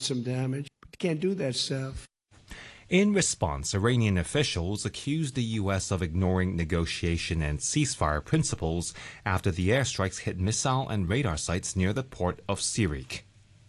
some damage. But you can't do that stuff. In response, Iranian officials accused the U.S. of ignoring negotiation and ceasefire principles after the airstrikes hit missile and radar sites near the port of Sirik.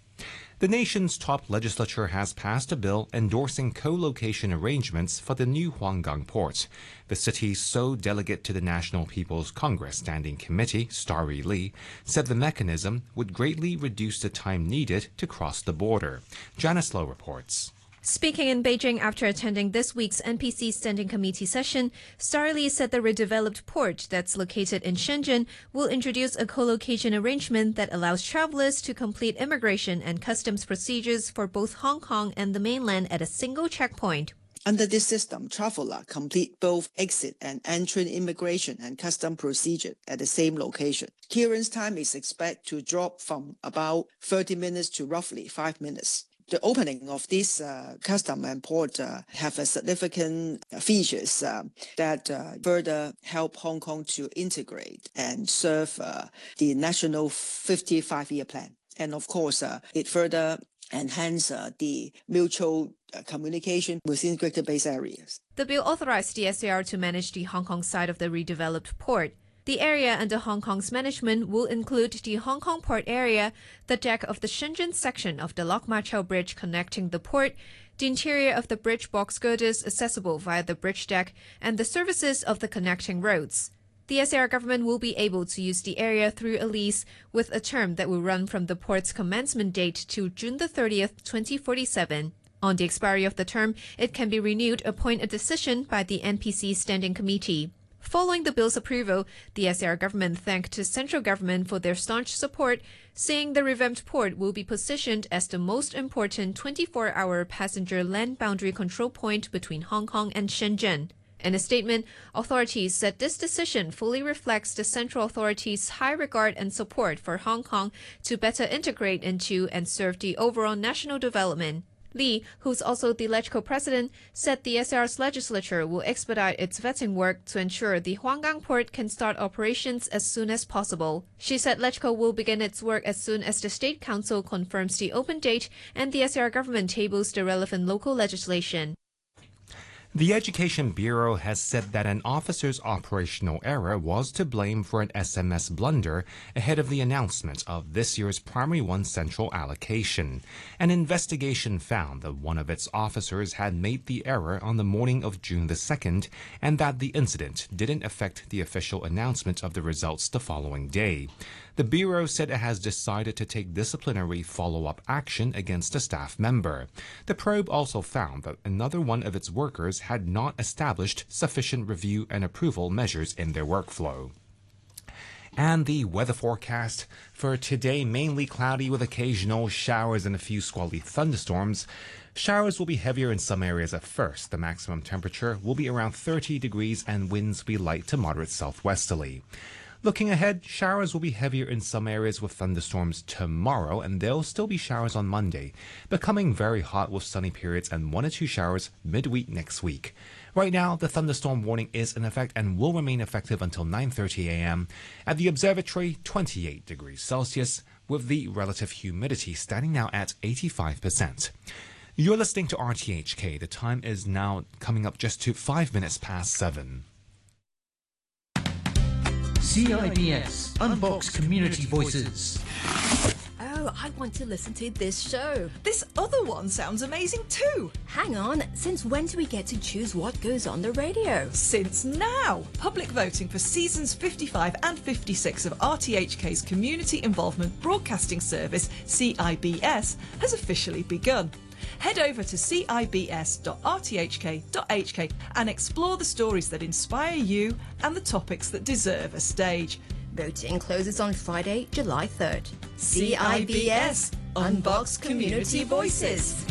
The nation's top legislature has passed a bill endorsing co-location arrangements for the new Huanggang port. The city's sole delegate to the National People's Congress Standing Committee, Starry Lee, said the mechanism would greatly reduce the time needed to cross the border. Janice Lowe reports. Speaking in Beijing after attending this week's NPC Standing Committee session, Starly said the redeveloped port that's located in Shenzhen will introduce a co-location arrangement that allows travelers to complete immigration and customs procedures for both Hong Kong and the mainland at a single checkpoint. Under this system, travelers complete both exit and entry immigration and custom procedure at the same location. Clearance time is expected to drop from about 30 minutes to roughly 5 minutes. The opening of this custom and port have a significant features that further help Hong Kong to integrate and serve the national 55-year plan. And of course, it further enhance the mutual communication within Greater Bay areas. The bill authorized the SAR to manage the Hong Kong side of the redeveloped port. The area under Hong Kong's management will include the Hong Kong port area, the deck of the Shenzhen section of the Lok Ma Chau Bridge connecting the port, the interior of the bridge box girders accessible via the bridge deck, and the services of the connecting roads. The SAR government will be able to use the area through a lease with a term that will run from the port's commencement date to June 30th, 2047. On the expiry of the term, it can be renewed upon a decision by the NPC Standing Committee. Following the bill's approval, the SAR government thanked the central government for their staunch support, saying the revamped port will be positioned as the most important 24-hour passenger land boundary control point between Hong Kong and Shenzhen. In a statement, authorities said this decision fully reflects the central authorities' high regard and support for Hong Kong to better integrate into and serve the overall national development. Lee, who's also the LegCo president, said the SAR's legislature will expedite its vetting work to ensure the Huanggang port can start operations as soon as possible. She said LegCo will begin its work as soon as the State Council confirms the open date and the SAR government tables the relevant local legislation. The Education Bureau has said that an officer's operational error was to blame for an SMS blunder ahead of the announcement of this year's Primary 1 central allocation. An investigation found that one of its officers had made the error on the morning of June the 2nd and that the incident didn't affect the official announcement of the results the following day. The Bureau said it has decided to take disciplinary follow-up action against a staff member. The probe also found that another one of its workers had not established sufficient review and approval measures in their workflow. And the weather forecast for today, mainly cloudy with occasional showers and a few squally thunderstorms. Showers will be heavier in some areas at first. The maximum temperature will be around 30 degrees and winds will be light to moderate southwesterly. Looking ahead, showers will be heavier in some areas with thunderstorms tomorrow, and there'll still be showers on Monday, becoming very hot with sunny periods and 1 or 2 showers midweek next week. Right now, the thunderstorm warning is in effect and will remain effective until 9:30 a.m. At the observatory, 28 degrees Celsius, with the relative humidity standing now at 85%. You're listening to RTHK. The time is now coming up just to 5 minutes past 7. CIBS Unbox Community Voices. Oh, I want to listen to this show. This other one sounds amazing too. Hang on, since when do we get to choose what goes on the radio? Since now. Public voting for seasons 55 and 56 of RTHK's Community Involvement Broadcasting Service, CIBS, has officially begun. Head over to cibs.rthk.hk and explore the stories that inspire you and the topics that deserve a stage. Voting closes on Friday, July 3rd. CIBS Unbox Community Voices.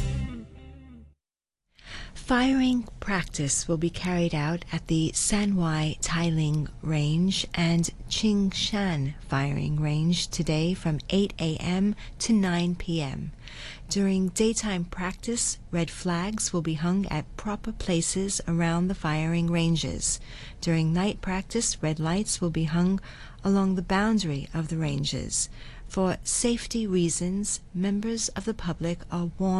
Firing practice will be carried out at the Sanwai Tailing Range and Qingshan Firing Range today from 8 a.m. to 9 p.m. During daytime practice, red flags will be hung at proper places around the firing ranges. During night practice, red lights will be hung along the boundary of the ranges. For safety reasons, members of the public are warned